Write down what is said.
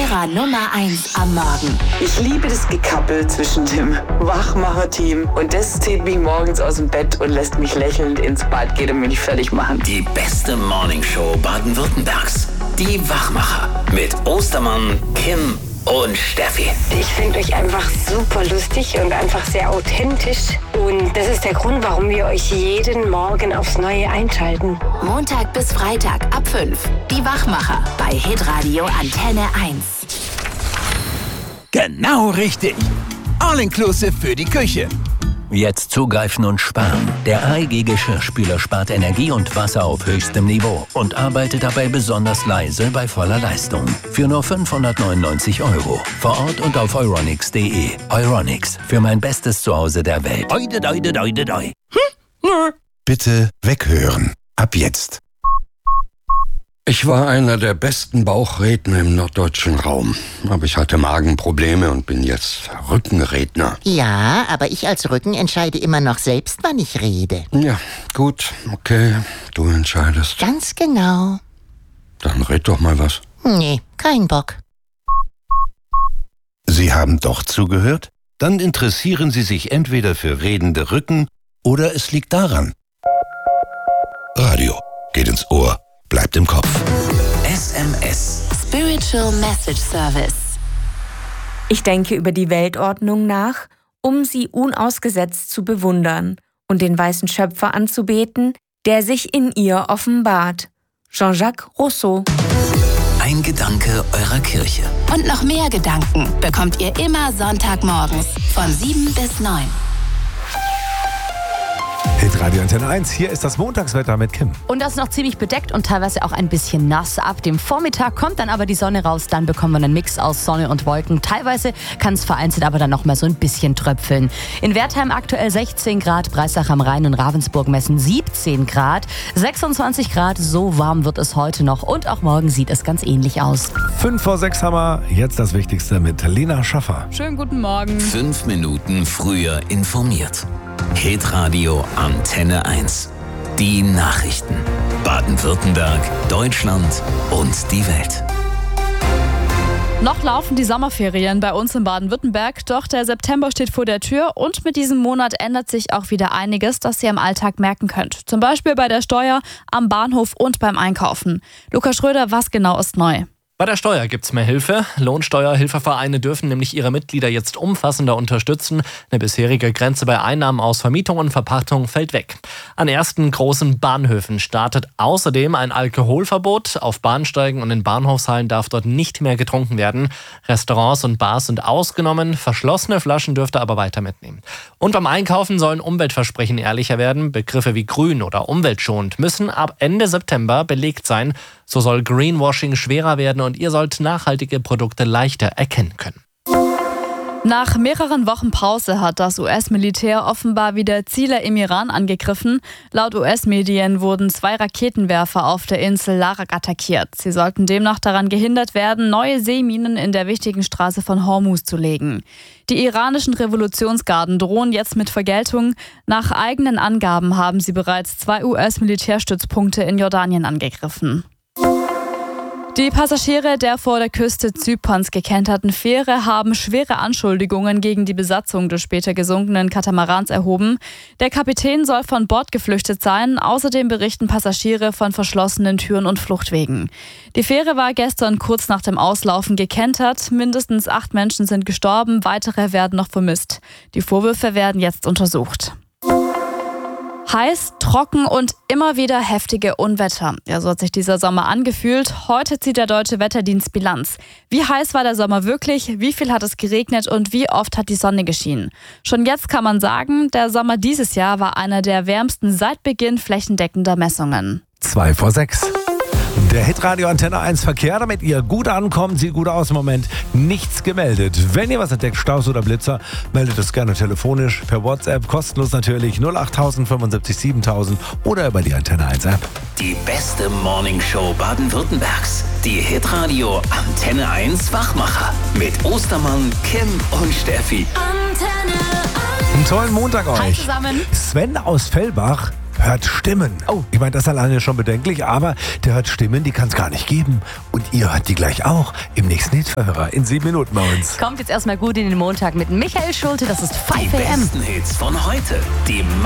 Ihrer Nummer 1 am Morgen. Ich liebe das Gekappel zwischen dem Wachmacher-Team und das zieht mich morgens aus dem Bett und lässt mich lächelnd ins Bad gehen und mich fertig machen. Die beste Morningshow Baden-Württembergs. Die Wachmacher. Mit Ostermann, Kim und Steffi. Ich finde euch einfach super lustig und einfach sehr authentisch. Und das ist der Grund, warum wir euch jeden Morgen aufs Neue einschalten. Montag bis Freitag ab 5. Die Wachmacher bei Hitradio Antenne 1. Genau richtig. All-inclusive für die Küche. Jetzt zugreifen und sparen. Der AEG Geschirrspüler spart Energie und Wasser auf höchstem Niveau und arbeitet dabei besonders leise bei voller Leistung. Für nur 599 €. Vor Ort und auf euronics.de. Euronics, für mein bestes Zuhause der Welt. Oide, doide, doide, doi. Bitte weghören. Ab jetzt. Ich war einer der besten Bauchredner im norddeutschen Raum. Aber ich hatte Magenprobleme und bin jetzt Rückenredner. Ja, aber ich als Rücken entscheide immer noch selbst, wann ich rede. Ja, gut, okay, du entscheidest. Ganz genau. Dann red doch mal was. Nee, kein Bock. Sie haben doch zugehört? Dann interessieren Sie sich entweder für redende Rücken oder es liegt daran. Radio geht ins Ohr, bleibt im Kopf. SMS. Spiritual Message Service. Ich denke über die Weltordnung nach, um sie unausgesetzt zu bewundern und den weißen Schöpfer anzubeten, der sich in ihr offenbart. Jean-Jacques Rousseau. Ein Gedanke eurer Kirche. Und noch mehr Gedanken bekommt ihr immer Sonntagmorgens von 7 bis 9. Hitradio Antenne 1, hier ist das Montagswetter mit Kim. Und das noch ziemlich bedeckt und teilweise auch ein bisschen nass. Ab dem Vormittag kommt dann aber die Sonne raus, dann bekommen wir einen Mix aus Sonne und Wolken. Teilweise kann es vereinzelt aber dann noch mal so ein bisschen tröpfeln. In Wertheim aktuell 16 Grad, Breisach am Rhein und Ravensburg messen 17 Grad. 26 Grad, so warm wird es heute noch und auch morgen sieht es ganz ähnlich aus. 5 vor 6 haben wir, jetzt das Wichtigste mit Lena Schaffer. Schönen guten Morgen. 5 Minuten früher informiert. Hitradio Antenne 1. Die Nachrichten. Baden-Württemberg, Deutschland und die Welt. Noch laufen die Sommerferien bei uns in Baden-Württemberg, doch der September steht vor der Tür und mit diesem Monat ändert sich auch wieder einiges, das ihr im Alltag merken könnt. Zum Beispiel bei der Steuer, am Bahnhof und beim Einkaufen. Lukas Schröder, was genau ist neu? Bei der Steuer gibt's mehr Hilfe. Lohnsteuerhilfevereine dürfen nämlich ihre Mitglieder jetzt umfassender unterstützen. Eine bisherige Grenze bei Einnahmen aus Vermietung und Verpachtung fällt weg. An ersten großen Bahnhöfen startet außerdem ein Alkoholverbot. Auf Bahnsteigen und in Bahnhofshallen darf dort nicht mehr getrunken werden. Restaurants und Bars sind ausgenommen. Verschlossene Flaschen dürft ihr aber weiter mitnehmen. Und beim Einkaufen sollen Umweltversprechen ehrlicher werden. Begriffe wie grün oder umweltschonend müssen ab Ende September belegt sein. So soll Greenwashing schwerer werden und ihr sollt nachhaltige Produkte leichter erkennen können. Nach mehreren Wochen Pause hat das US-Militär offenbar wieder Ziele im Iran angegriffen. Laut US-Medien wurden 2 Raketenwerfer auf der Insel Larak attackiert. Sie sollten demnach daran gehindert werden, neue Seeminen in der wichtigen Straße von Hormuz zu legen. Die iranischen Revolutionsgarden drohen jetzt mit Vergeltung. Nach eigenen Angaben haben sie bereits 2 US-Militärstützpunkte in Jordanien angegriffen. Die Passagiere der vor der Küste Zyperns gekenterten Fähre haben schwere Anschuldigungen gegen die Besatzung des später gesunkenen Katamarans erhoben. Der Kapitän soll von Bord geflüchtet sein. Außerdem berichten Passagiere von verschlossenen Türen und Fluchtwegen. Die Fähre war gestern kurz nach dem Auslaufen gekentert. Mindestens 8 Menschen sind gestorben, weitere werden noch vermisst. Die Vorwürfe werden jetzt untersucht. Heiß, trocken und immer wieder heftige Unwetter. Ja, so hat sich dieser Sommer angefühlt. Heute zieht der Deutsche Wetterdienst Bilanz. Wie heiß war der Sommer wirklich? Wie viel hat es geregnet und wie oft hat die Sonne geschienen? Schon jetzt kann man sagen, der Sommer dieses Jahr war einer der wärmsten seit Beginn flächendeckender Messungen. 2 vor 6. Der Hitradio Antenne 1 Verkehr, damit ihr gut ankommt, sieht gut aus im Moment. Nichts gemeldet. Wenn ihr was entdeckt, Staus oder Blitzer, meldet es gerne telefonisch, per WhatsApp, kostenlos natürlich 08000 75 7000 oder über die Antenne 1 App. Die beste Morningshow Baden-Württembergs. Die Hitradio Antenne 1 Wachmacher. Mit Ostermann, Kim und Steffi. Antenne 1. Einen tollen Montag euch. Hi zusammen. Sven aus Fellbach hört Stimmen. Oh, ich meine, das ist alleine schon bedenklich, aber der hört Stimmen, die kann es gar nicht geben. Und ihr hört die gleich auch im nächsten Hitverhörer in 7 Minuten bei uns. Kommt jetzt erstmal gut in den Montag mit Michael Schulte. Das ist 5 Die AM. besten Hits von heute. Die